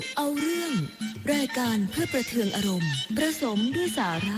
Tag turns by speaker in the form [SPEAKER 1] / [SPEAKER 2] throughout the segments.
[SPEAKER 1] เอาเรื่องรายการเพื่อประเทืองอารมณ์ประสมด้วยสาระ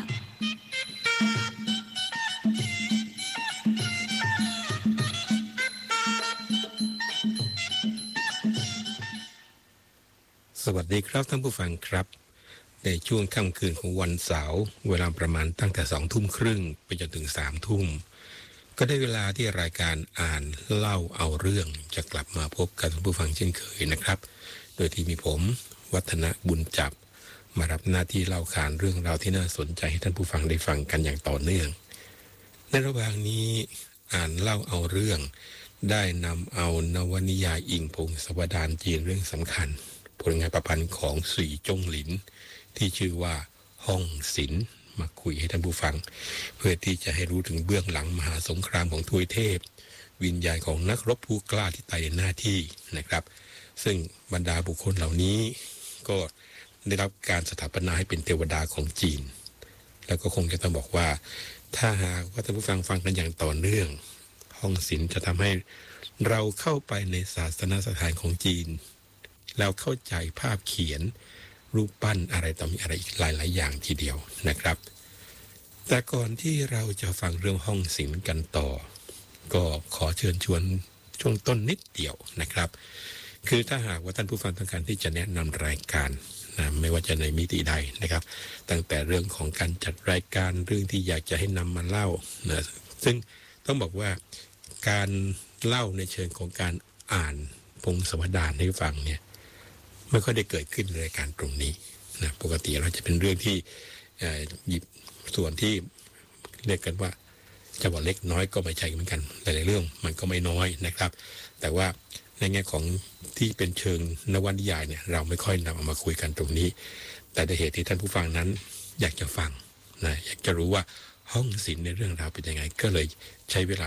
[SPEAKER 2] สวัสดีครับท่านผู้ฟังครับในช่วงค่ำคืนของวันเสาร์เวลาประมาณตั้งแต่20:30ไปจนถึง21:00ก็ได้เวลาที่รายการอ่านเล่าเอาเรื่องจะกลับมาพบกับท่านผู้ฟังเช่นเคยนะครับโดยที่มีผมวัฒนบุญจับมารับหน้าที่เล่าขานเรื่องราวที่น่าสนใจให้ท่านผู้ฟังได้ฟังกันอย่างต่อเนื่องในระหว่างนี้อ่านเล่าเอาเรื่องได้นำเอานวนิยายอิงพงศาวดารจีนเรื่องสำคัญผลงานประพันธ์ของสีจงหลินที่ชื่อว่าห้องศิลป์มาคุยให้ท่านผู้ฟังเพื่อที่จะให้รู้ถึงเบื้องหลังมหาสงครามของทวยเทพวิญญาณของนักรบผู้กล้าที่ตายในหน้าที่นะครับซึ่งบรรดาบุคคลเหล่านี้ก็ได้รับการสถาปนาให้เป็นเทวดาของจีนแล้วก็คงจะต้องบอกว่าถ้าหากว่าท่านผู้ฟังฟังกันอย่างต่อเนื่องห้องศิลป์จะทำให้เราเข้าไปในศาสนสถานของจีนแล้วเข้าใจภาพเขียนรูปปั้นอะไรต่อมีอะไรอีกหลายๆอย่างทีเดียวนะครับแต่ก่อนที่เราจะฟังเรื่องห้องศิลป์กันต่อก็ขอเชิญชวนช่วงต้นนิดเดียวนะครับคือถ้าหากว่าท่านผู้ฟังต้องการที่จะแนะนำรายการนะไม่ว่าจะในมิติใดนะครับตั้งแต่เรื่องของการจัดรายการเรื่องที่อยากจะให้นำมาเล่านะซึ่งต้องบอกว่าการเล่าในเชิงของการอ่านพงศาวดารให้ฟังเนี่ยไม่ค่อยได้เกิดขึ้นในรายการตรงนี้นะปกติเราจะเป็นเรื่องที่หยิบส่วนที่เรียกกันว่าจะว่าเล็กน้อยก็ไม่ใช่เหมือนกันหลายๆเรื่องมันก็ไม่น้อยนะครับแต่ว่าในแง่ของที่เป็นเชิงนวนิยายเนี่ยเราไม่ค่อยนำเอามาคุยกันตรงนี้แต่ในเหตุที่ท่านผู้ฟังนั้นอยากจะฟังนะอยากจะรู้ว่าห้องศิลป์ในเรื่องราวเป็นยังไงก็เลยใช้เวลา